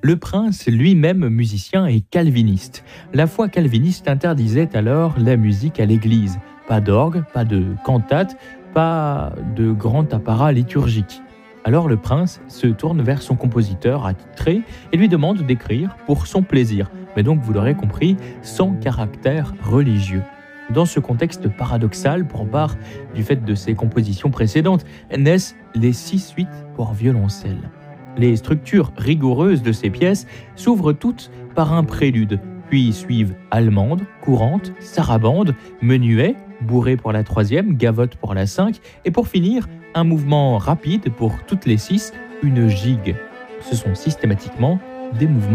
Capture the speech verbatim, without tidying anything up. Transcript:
Le prince, lui-même musicien, est calviniste. La foi calviniste interdisait alors la musique à l'église. Pas d'orgue, pas de cantate, pas de grand apparat liturgique. Alors le prince se tourne vers son compositeur attitré et lui demande d'écrire pour son plaisir, mais donc vous l'aurez compris, sans caractère religieux. Dans ce contexte paradoxal, pour part du fait de ses compositions précédentes, naissent les six suites pour violoncelle. Les structures rigoureuses de ces pièces s'ouvrent toutes par un prélude, puis suivent allemande, courante, sarabande, menuet, bourré pour la troisième, gavotte pour la cinq, et pour finir, un mouvement rapide pour toutes les six, une gigue. Ce sont systématiquement des mouvements